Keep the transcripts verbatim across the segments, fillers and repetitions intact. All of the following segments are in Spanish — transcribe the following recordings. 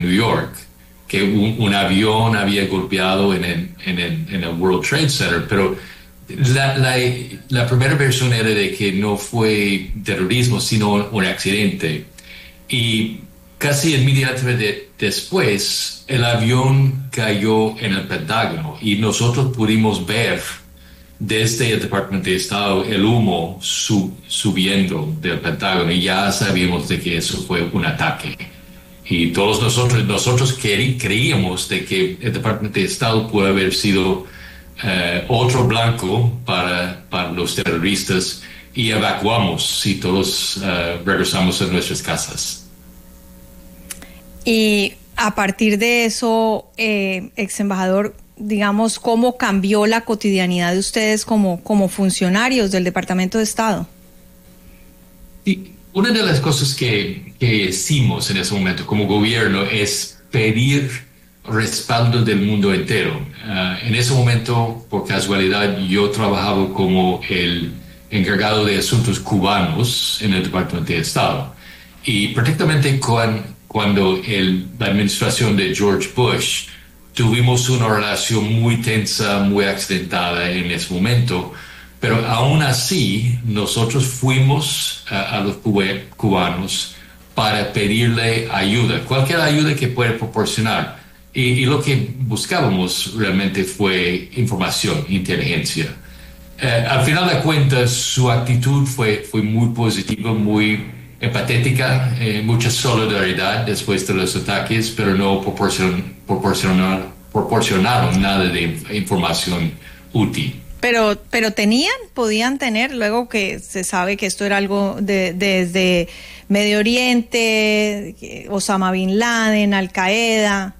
New York, que un, un avión había golpeado en el, en, el, en el World Trade Center, pero la, la, la primera versión era de que no fue terrorismo, sino un accidente. Y casi inmediatamente después, el avión cayó en el Pentágono y nosotros pudimos ver desde el Departamento de Estado el humo sub, subiendo del Pentágono y ya sabíamos de que eso fue un ataque. Y todos nosotros, nosotros creí, creíamos de que el Departamento de Estado puede haber sido uh, otro blanco para, para los terroristas y evacuamos y todos uh, regresamos a nuestras casas. Y a partir de eso, eh, ex embajador, digamos, ¿cómo cambió la cotidianidad de ustedes como, como funcionarios del Departamento de Estado? Sí, una de las cosas que, que hicimos en ese momento como gobierno es pedir respaldo del mundo entero. Uh, en ese momento, por casualidad, yo trabajaba como el encargado de asuntos cubanos en el Departamento de Estado. Y prácticamente con, cuando el, la administración de George Bush tuvimos una relación muy tensa, muy accidentada en ese momento, pero aún así nosotros fuimos a, a los cubanos para pedirle ayuda, cualquier ayuda que pueda proporcionar. Y, y lo que buscábamos realmente fue información, inteligencia. Eh, al final de cuentas, su actitud fue, fue muy positiva, muy empatética, eh, mucha solidaridad después de los ataques, pero no proporcion, proporcionar, proporcionaron nada de información útil. Pero, pero tenían, podían tener, luego que se sabe que esto era algo de, de, desde Medio Oriente, Osama Bin Laden, Al Qaeda.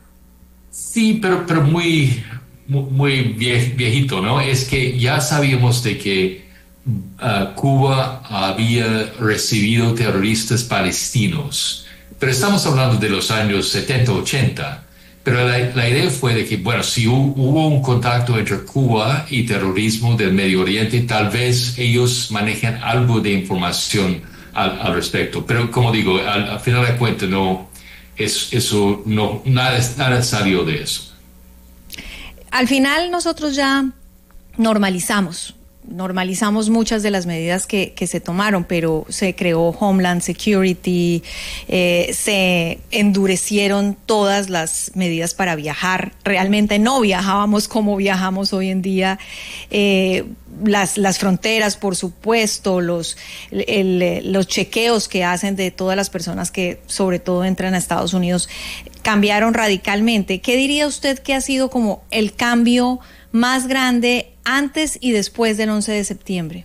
Sí, pero, pero muy, muy viejito, ¿no? Es que ya sabíamos de que uh, Cuba había recibido terroristas palestinos, pero estamos hablando de los años setenta, ochenta. Pero la, la idea fue de que, bueno, si hu, hubo un contacto entre Cuba y terrorismo del Medio Oriente, tal vez ellos manejan algo de información al, al respecto. Pero como digo, al, al final de cuentas, no, es, eso no, nada, nada salió de eso. Al final nosotros ya normalizamos. Normalizamos muchas de las medidas que, que se tomaron, pero se creó Homeland Security, eh, se endurecieron todas las medidas para viajar. Realmente no viajábamos como viajamos hoy en día. Eh, las, las fronteras, por supuesto, los, el, los chequeos que hacen de todas las personas que sobre todo entran a Estados Unidos cambiaron radicalmente. ¿Qué diría usted que ha sido como el cambio más grande antes y después del once de septiembre?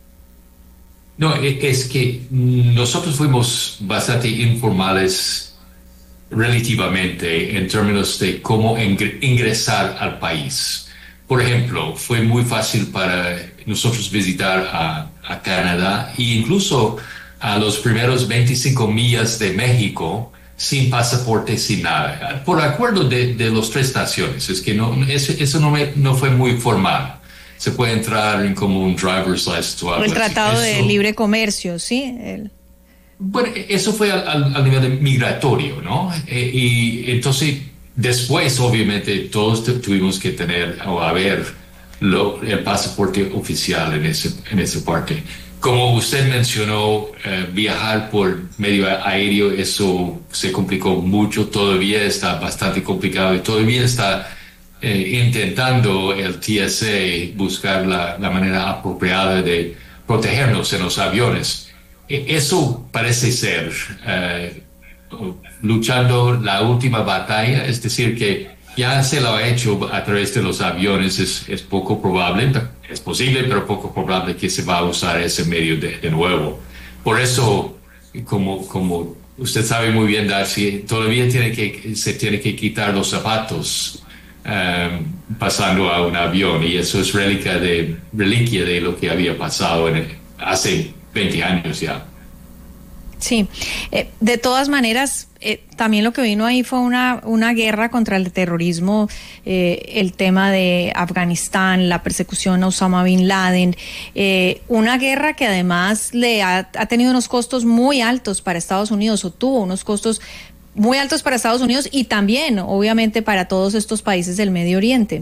No, es que nosotros fuimos bastante informales relativamente en términos de cómo ingresar al país. Por ejemplo, fue muy fácil para nosotros visitar a, a Canadá e incluso a los primeros veinticinco millas de México sin pasaporte, sin nada, por acuerdo de, de las tres naciones. Es que no, eso, eso no, me, no fue muy formal. Se puede entrar en como un driver's license o algo así. El Tratado eso, de Libre Comercio, ¿sí? El... Bueno, eso fue al, al, al nivel de migratorio, ¿no? Eh, y entonces, después, obviamente, todos tuvimos que tener o haber lo, el pasaporte oficial en, ese, en esa parte. Como usted mencionó, eh, viajar por medio aéreo, eso se complicó mucho, todavía está bastante complicado y todavía está eh, intentando el T S A buscar la, la manera apropiada de protegernos en los aviones. E- eso parece ser eh, luchando la última batalla, es decir, que ya se lo ha hecho a través de los aviones, es, es poco probable, es posible, pero poco probable que se va a usar ese medio de, de nuevo. Por eso, como, como usted sabe muy bien, Darcy, todavía tiene que, se tiene que quitar los zapatos um, pasando a un avión, y eso es reliquia de, reliquia de lo que había pasado en el, hace veinte años ya. Sí, eh, de todas maneras, eh, también lo que vino ahí fue una, una guerra contra el terrorismo, eh, el tema de Afganistán, la persecución a Osama Bin Laden, eh, una guerra que además le ha, ha tenido unos costos muy altos para Estados Unidos, o tuvo unos costos muy altos para Estados Unidos y también, obviamente, para todos estos países del Medio Oriente.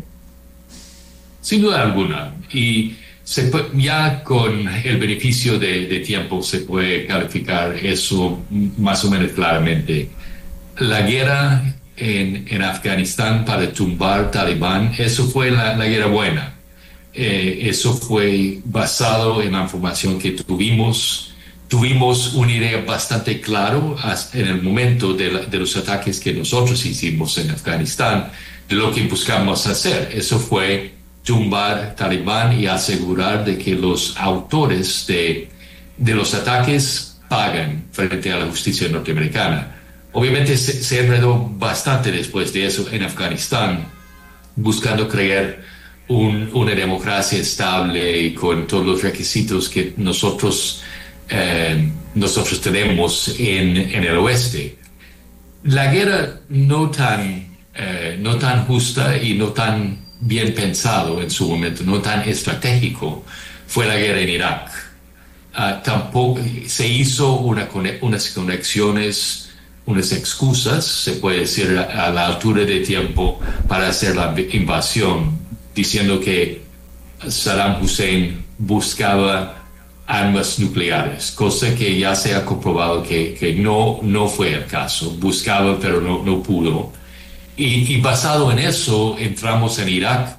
Sin duda alguna. Y se puede, ya con el beneficio de, de tiempo se puede calificar eso más o menos claramente. La guerra en, en Afganistán para tumbar Talibán, eso fue la, la guerra buena. Eh, eso fue basado en la información que tuvimos. Tuvimos una idea bastante clara en el momento de, la, de los ataques que nosotros hicimos en Afganistán, de lo que buscamos hacer. Eso fue tumbar Talibán y asegurar de que los autores de, de los ataques pagan frente a la justicia norteamericana. Obviamente se, se enredó bastante después de eso en Afganistán, buscando crear un, una democracia estable y con todos los requisitos que nosotros, eh, nosotros tenemos en, en el oeste. La guerra no tan, eh, no tan justa y no tan bien pensado en su momento, no tan estratégico, fue la guerra en Irak. Uh, tampoco se hizo una, unas conexiones, unas excusas, se puede decir, a, a la altura de tiempo para hacer la invasión, diciendo que Saddam Hussein buscaba armas nucleares, cosa que ya se ha comprobado que, que no, no fue el caso. Buscaba, pero no, no pudo. Y, y basado en eso, entramos en Irak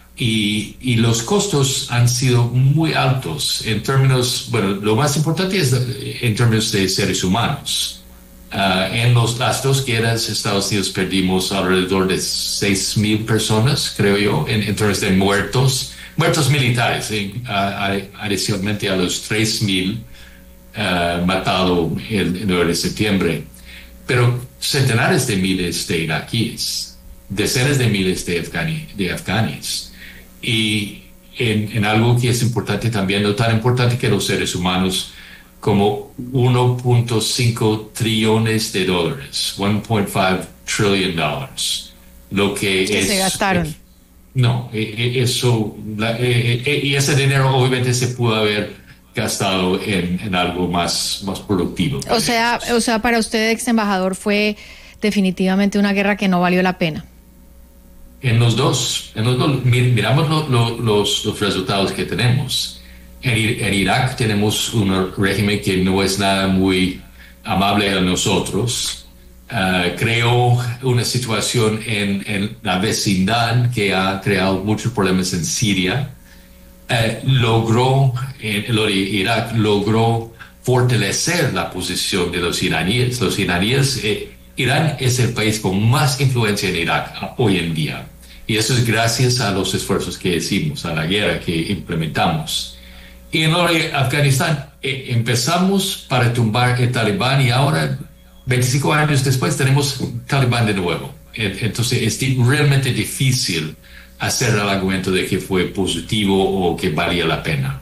y, y los costos han sido muy altos en términos, bueno, lo más importante es en términos de seres humanos. Uh, en los, las dos guerras, Estados Unidos perdimos alrededor de seis mil personas, creo yo, en, en términos de muertos, muertos militares, eh, uh, adicionalmente a los tres mil uh, matados el, el nueve de septiembre. Pero centenares de miles de iraquíes, decenas de miles de, afgani, de afganis. Y en, en algo que es importante también, no tan importante que los seres humanos, como uno punto cinco trillones de dólares, one point five trillion dollars. Lo que que es... se gastaron. Eh, no, eh, eso... La, eh, eh, y ese dinero obviamente se pudo haber gastado en, en algo más, más productivo. O sea, o sea, para usted, ex embajador, fue definitivamente una guerra que no valió la pena. En los dos, en los dos miramos lo, lo, los, los resultados que tenemos. En, en Irak tenemos un régimen que no es nada muy amable a nosotros. Uh, creó una situación en, en la vecindad que ha creado muchos problemas en Siria. Eh, logró, en lo de Irak, logró fortalecer la posición de los iraníes. Los iraníes, eh, Irán es el país con más influencia en Irak hoy en día. Y eso es gracias a los esfuerzos que hicimos, a la guerra que implementamos. Y en lo de Afganistán, eh, empezamos para tumbar el Talibán y ahora, veinticinco años después, tenemos Talibán de nuevo. Entonces, es realmente difícil hacer el argumento de que fue positivo o que valía la pena.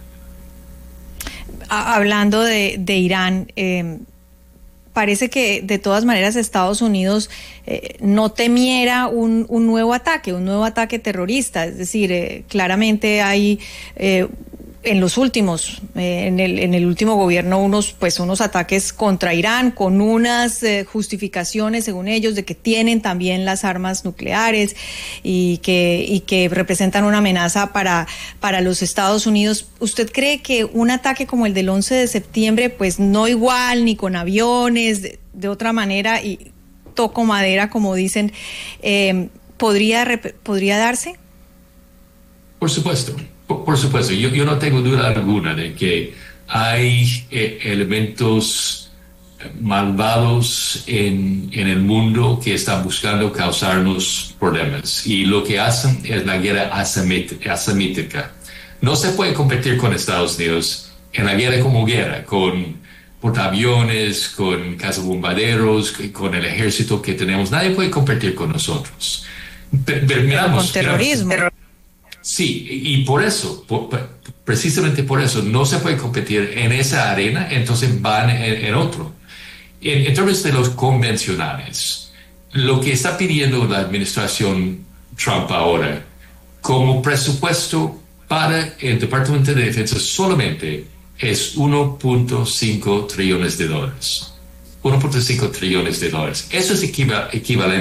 Hablando de, de Irán, eh, parece que de todas maneras Estados Unidos eh, no temiera un, un nuevo ataque, un nuevo ataque terrorista. Es decir, eh, claramente hay... Eh, en los últimos, eh, en el en el último gobierno, unos pues unos ataques contra Irán con unas eh, justificaciones, según ellos, de que tienen también las armas nucleares y que y que representan una amenaza para para los Estados Unidos. ¿Usted cree que un ataque como el del once de septiembre, pues no igual ni con aviones, de, de otra manera, y toco madera, como dicen, eh, podría podría darse? Por supuesto. Por supuesto, yo, yo no tengo duda alguna de que hay eh, elementos malvados en, en el mundo que están buscando causarnos problemas. Y lo que hacen es la guerra asimmétrica. No se puede competir con Estados Unidos en la guerra como guerra, con portaaviones, con cazabombarderos, con el ejército que tenemos. Nadie puede competir con nosotros. Pero, pero miramos, con terrorismo. Miramos, Sí, y por eso, por, precisamente por eso, no se puede competir en esa arena, entonces van en, en otro. En, en términos de los convencionales, lo que está pidiendo la administración Trump ahora, como presupuesto para el Departamento de Defensa solamente, es uno punto cinco trillones de dólares. uno punto cinco trillones de dólares. Eso es equiva- equivalente